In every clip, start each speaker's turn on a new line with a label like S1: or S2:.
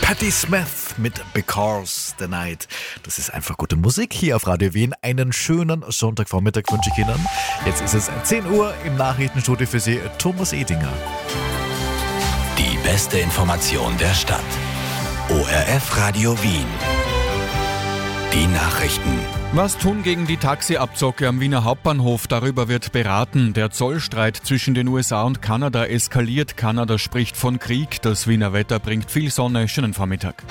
S1: Patti Smith mit Because the Night. Das ist einfach gute Musik hier auf Radio Wien. Einen schönen Sonntagvormittag wünsche ich Ihnen. Jetzt ist es 10 Uhr im Nachrichtenstudio für Sie, Thomas Edinger.
S2: Die beste Information der Stadt. ORF Radio Wien. Die Nachrichten.
S3: Was tun gegen die Taxiabzocke am Wiener Hauptbahnhof? Darüber wird beraten. Der Zollstreit zwischen den USA und Kanada eskaliert. Kanada spricht von Krieg. Das Wiener Wetter bringt viel Sonne. Schönen Vormittag.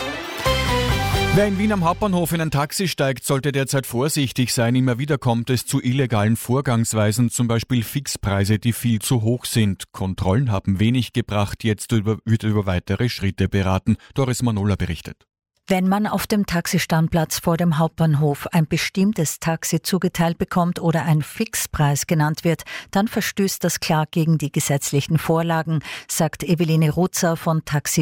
S3: Wer in Wien am Hauptbahnhof in ein Taxi steigt, sollte derzeit vorsichtig sein. Immer wieder kommt es zu illegalen Vorgangsweisen, zum Beispiel Fixpreise, die viel zu hoch sind. Kontrollen haben wenig gebracht. Jetzt wird über weitere Schritte beraten. Doris Manola berichtet.
S4: Wenn man auf dem Taxistandplatz vor dem Hauptbahnhof ein bestimmtes Taxi zugeteilt bekommt oder ein Fixpreis genannt wird, dann verstößt das klar gegen die gesetzlichen Vorlagen, sagt Eveline Rutzer von Taxi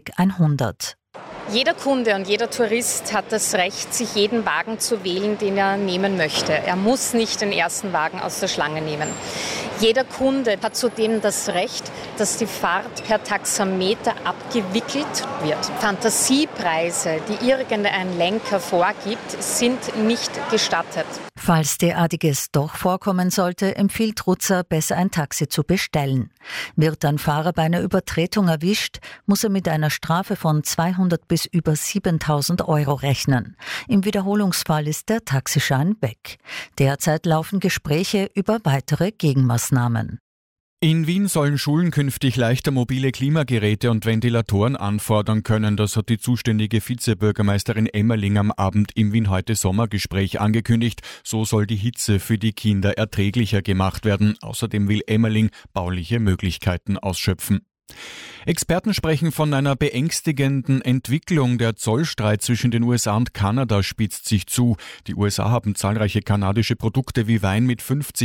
S4: 40100.
S5: Jeder Kunde und jeder Tourist hat das Recht, sich jeden Wagen zu wählen, den er nehmen möchte. Er muss nicht den ersten Wagen aus der Schlange nehmen. Jeder Kunde hat zudem das Recht, dass die Fahrt per Taxameter abgewickelt wird. Fantasiepreise, die irgendein Lenker vorgibt, sind nicht gestattet.
S4: Falls derartiges doch vorkommen sollte, empfiehlt Rutzer, besser ein Taxi zu bestellen. Wird ein Fahrer bei einer Übertretung erwischt, muss er mit einer Strafe von 200 bis über 7.000 Euro rechnen. Im Wiederholungsfall ist der Taxischein weg. Derzeit laufen Gespräche über weitere Gegenmaßnahmen.
S3: In Wien sollen Schulen künftig leichter mobile Klimageräte und Ventilatoren anfordern können. Das hat die zuständige Vizebürgermeisterin Emmerling am Abend im Wien-Heute-Sommergespräch angekündigt. So soll die Hitze für die Kinder erträglicher gemacht werden. Außerdem will Emmerling bauliche Möglichkeiten ausschöpfen. Experten sprechen von einer beängstigenden Entwicklung. Der Zollstreit zwischen den USA und Kanada spitzt sich zu. Die USA haben zahlreiche kanadische Produkte wie Wein mit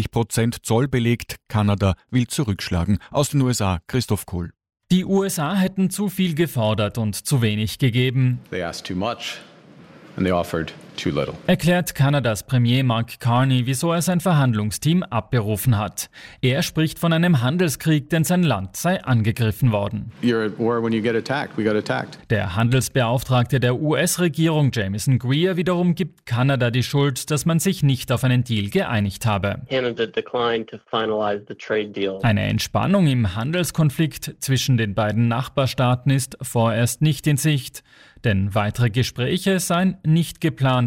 S3: 50% Zoll belegt. Kanada will zurückschlagen. Aus den USA, Christoph Kohl.
S6: Die USA hätten zu viel gefordert und zu wenig gegeben.
S7: They asked too much and they offered too little.
S6: Erklärt Kanadas Premier Mark Carney, wieso er sein Verhandlungsteam abberufen hat. Er spricht von einem Handelskrieg, denn sein Land sei angegriffen worden.
S7: You're at war when you get attacked. We got attacked.
S6: Der Handelsbeauftragte der US-Regierung, Jameson Greer, wiederum gibt Kanada die Schuld, dass man sich nicht auf einen Deal geeinigt habe.
S8: Canada declined to finalize the trade deal.
S6: Eine Entspannung im Handelskonflikt zwischen den beiden Nachbarstaaten ist vorerst nicht in Sicht, denn weitere Gespräche seien nicht geplant.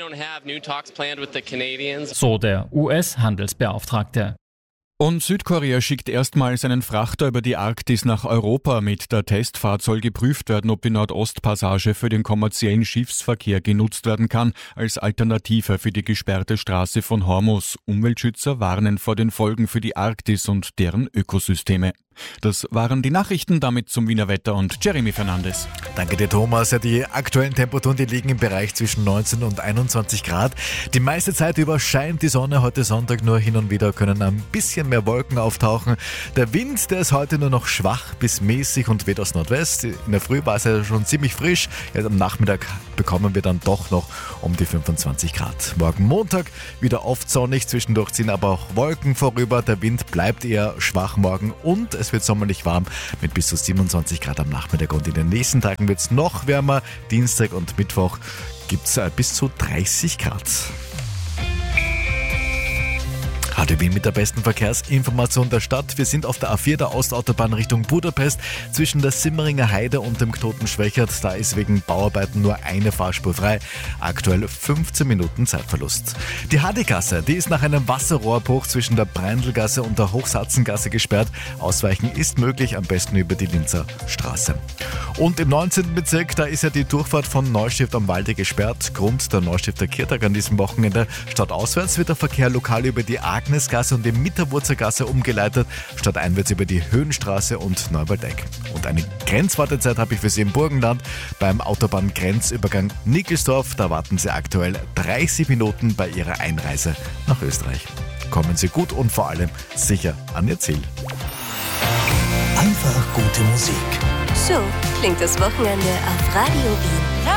S6: So der US-Handelsbeauftragte.
S3: Und Südkorea schickt erstmals einen Frachter über die Arktis nach Europa. Mit der Testfahrt soll geprüft werden, ob die Nordostpassage für den kommerziellen Schiffsverkehr genutzt werden kann, als Alternative für die gesperrte Straße von Hormuz. Umweltschützer warnen vor den Folgen für die Arktis und deren Ökosysteme. Das waren die Nachrichten, damit zum Wiener Wetter und Jeremy Fernandes.
S1: Danke dir, Thomas. Ja, die aktuellen Temperaturen, die liegen im Bereich zwischen 19 und 21 Grad. Die meiste Zeit über scheint die Sonne. Heute Sonntag nur hin und wieder können ein bisschen mehr Wolken auftauchen. Der Wind, der ist heute nur noch schwach bis mäßig und weht aus Nordwest. In der Früh war es ja schon ziemlich frisch. Jetzt am Nachmittag bekommen wir dann doch noch um die 25 Grad. Morgen Montag wieder oft sonnig, zwischendurch ziehen aber auch Wolken vorüber. Der Wind bleibt eher schwach morgen und es wird sommerlich warm mit bis zu 27 Grad am Nachmittag und in den nächsten Tagen wird es noch wärmer. Dienstag und Mittwoch gibt es bis zu 30 Grad. Radio Wien mit der besten Verkehrsinformation der Stadt. Wir sind auf der A4 der Ostautobahn Richtung Budapest zwischen der Simmeringer Heide und dem Knoten Schwächert. Da ist wegen Bauarbeiten nur eine Fahrspur frei. Aktuell 15 Minuten Zeitverlust. Die HD-Gasse, die ist nach einem Wasserrohrbruch zwischen der Breindelgasse und der Hochsatzengasse gesperrt. Ausweichen ist möglich, am besten über die Linzer Straße. Und im 19. Bezirk, da ist ja die Durchfahrt von Neustift am Walde gesperrt. Grund der Neustifter Kirtag an diesem Wochenende. Stadtauswärts wird der Verkehr lokal über die Agnesgasse und die Mitterwurzergasse umgeleitet, stadteinwärts über die Höhenstraße und Neuwaldeck. Und eine Grenzwartezeit habe ich für Sie im Burgenland. Beim Autobahngrenzübergang Nickelsdorf, da warten Sie aktuell 30 Minuten bei Ihrer Einreise nach Österreich. Kommen Sie gut und vor allem sicher an Ihr Ziel.
S2: Einfach gute Musik.
S9: So klingt das Wochenende auf Radio Wien.